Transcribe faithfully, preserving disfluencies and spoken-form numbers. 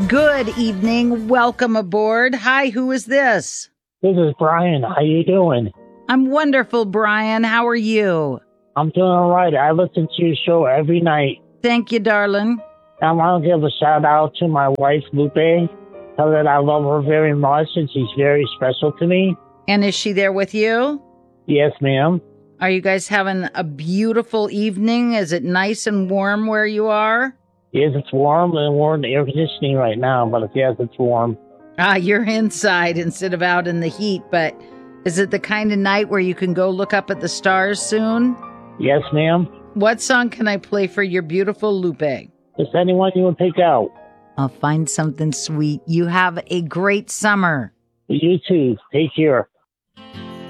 Good evening. Welcome aboard. Hi, who is this? This is Brian. How you doing? I'm wonderful, Brian. How are you? I'm doing all right. I listen to your show every night. Thank you, darling. I want to give a shout out to my wife, Lupe. Tell her that I love her very much and she's very special to me. And is she there with you? Yes, ma'am. Are you guys having a beautiful evening? Is it nice and warm where you are? Yes, it's warm and we're in the air conditioning right now, but yes, it's warm. Ah, you're inside instead of out in the heat, but is it the kind of night where you can go look up at the stars soon? Yes, ma'am. What song can I play for your beautiful Lupe? Just anyone you would pick out. I'll find something sweet. You have a great summer. You too. Take care.